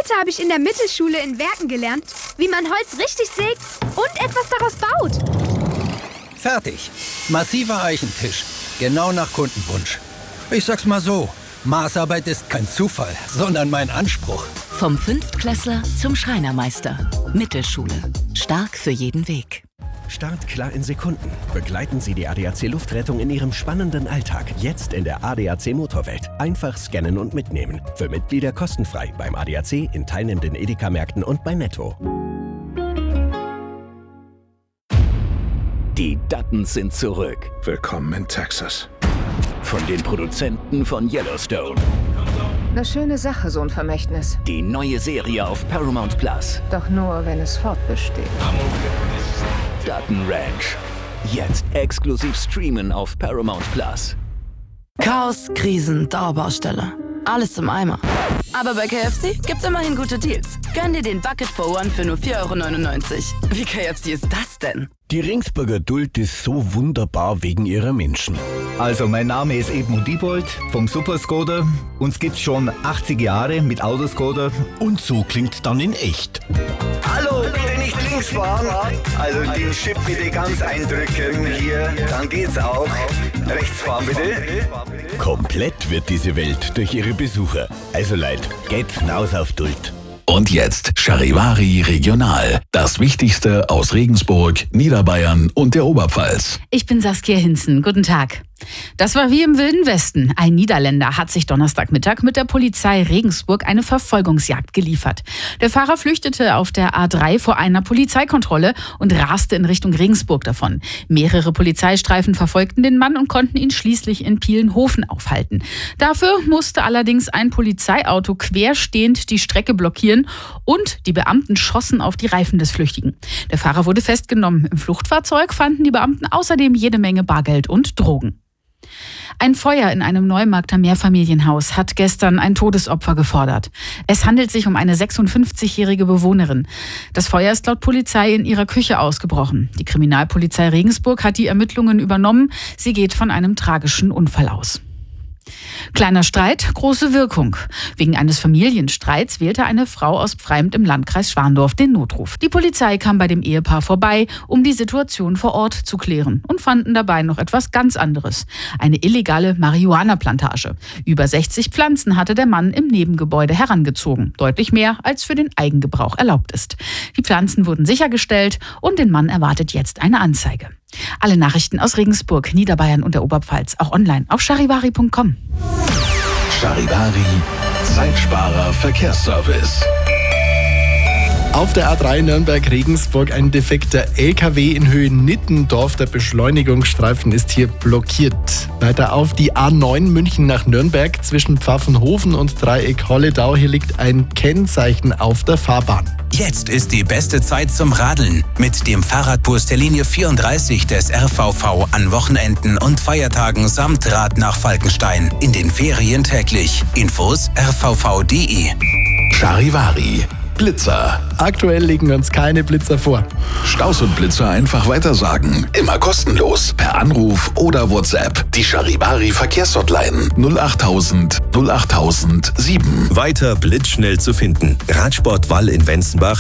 Heute habe ich in der Mittelschule in Werken gelernt, wie man Holz richtig sägt und etwas daraus baut. Fertig. Massiver Eichentisch. Genau nach Kundenwunsch. Ich sag's mal so, Maßarbeit ist kein Zufall, sondern mein Anspruch. Vom Fünftklässler zum Schreinermeister. Mittelschule. Stark für jeden Weg. Start klar in Sekunden. Begleiten Sie die ADAC Luftrettung in Ihrem spannenden Alltag. Jetzt in der ADAC Motorwelt. Einfach scannen und mitnehmen. Für Mitglieder kostenfrei beim ADAC, in teilnehmenden Edeka-Märkten und bei Netto. Die Duttons sind zurück. Willkommen in Texas. Von den Produzenten von Yellowstone. Eine schöne Sache, so ein Vermächtnis. Die neue Serie auf Paramount Plus. Doch nur, wenn es fortbesteht. Dutton Ranch. Jetzt exklusiv streamen auf Paramount Plus. Chaos, Krisen, Dauerbaustelle. Alles im Eimer. Aber bei KFC gibt's immerhin gute Deals. Gönn dir den Bucket for One für nur 4,99 €. Wie KFC ist das denn? Die Ringsburger Duld ist so wunderbar wegen ihrer Menschen. Also, mein Name ist Edmund Diebold vom Superskoda. Uns gibt's schon 80 Jahre mit Autoskoda. Und so klingt's dann in echt. Hallo, bitte nicht links fahren. Also den Chip bitte ganz eindrücken. Hier, dann geht's auch. Rechts fahren bitte. Komplett wird diese Welt durch ihre Besucher. Also Leute, geht's hinaus auf Duld. Und jetzt Charivari Regional. Das Wichtigste aus Regensburg, Niederbayern und der Oberpfalz. Ich bin Saskia Hinzen. Guten Tag. Das war wie im Wilden Westen. Ein Niederländer hat sich Donnerstagmittag mit der Polizei Regensburg eine Verfolgungsjagd geliefert. Der Fahrer flüchtete auf der A3 vor einer Polizeikontrolle und raste in Richtung Regensburg davon. Mehrere Polizeistreifen verfolgten den Mann und konnten ihn schließlich in Pielenhofen aufhalten. Dafür musste allerdings ein Polizeiauto querstehend die Strecke blockieren und die Beamten schossen auf die Reifen des Flüchtigen. Der Fahrer wurde festgenommen. Im Fluchtfahrzeug fanden die Beamten außerdem jede Menge Bargeld und Drogen. Ein Feuer in einem Neumarkter Mehrfamilienhaus hat gestern ein Todesopfer gefordert. Es handelt sich um eine 56-jährige Bewohnerin. Das Feuer ist laut Polizei in ihrer Küche ausgebrochen. Die Kriminalpolizei Regensburg hat die Ermittlungen übernommen. Sie geht von einem tragischen Unfall aus. Kleiner Streit, große Wirkung. Wegen eines Familienstreits wählte eine Frau aus Pfreimd im Landkreis Schwandorf den Notruf. Die Polizei kam bei dem Ehepaar vorbei, um die Situation vor Ort zu klären und fanden dabei noch etwas ganz anderes. Eine illegale Marihuana-Plantage. Über 60 Pflanzen hatte der Mann im Nebengebäude herangezogen. Deutlich mehr, als für den Eigengebrauch erlaubt ist. Die Pflanzen wurden sichergestellt und den Mann erwartet jetzt eine Anzeige. Alle Nachrichten aus Regensburg, Niederbayern und der Oberpfalz auch online auf charivari.com. Charivari, Zeitsparer Verkehrsservice. Auf der A3 Nürnberg-Regensburg ein defekter LKW in Höhe Nittendorf. Der Beschleunigungsstreifen ist hier blockiert. Weiter auf die A9 München nach Nürnberg zwischen Pfaffenhofen und Dreieck Holledau. Hier liegt ein Kennzeichen auf der Fahrbahn. Jetzt ist die beste Zeit zum Radeln. Mit dem Fahrradbus der Linie 34 des RVV an Wochenenden und Feiertagen samt Rad nach Falkenstein. In den Ferien täglich. Infos rvv.de. Charivari. Blitzer. Aktuell liegen uns keine Blitzer vor. Staus und Blitzer einfach weitersagen. Immer kostenlos. Per Anruf oder WhatsApp. Die Charivari Verkehrshotline 08000 08007. Weiter blitzschnell zu finden. Radsportwall in Wenzenbach